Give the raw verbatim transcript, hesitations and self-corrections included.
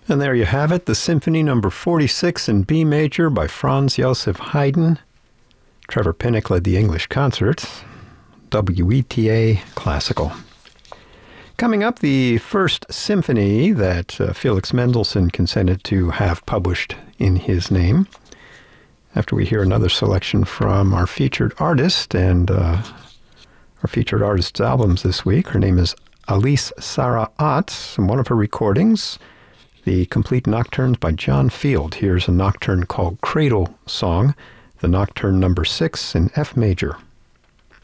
And there you have it, the Symphony number forty-six in B major by Franz Joseph Haydn. Trevor Pinnock led the English concerts. W E T A Classical. Coming up, the first symphony that uh, Felix Mendelssohn consented to have published in his name. After we hear another selection from our featured artist, and uh, our featured artist's albums this week. Her name is Alice Sarah Ott, and one of her recordings, the Complete Nocturnes by John Field. Here's a nocturne called Cradle Song, the nocturne number six in F major.